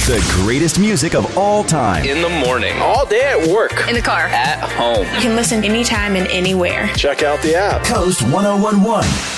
The greatest music of all time. In the morning. All day at work. In the car. At home. You can listen anytime and anywhere. Check out the app. Coast 101.1.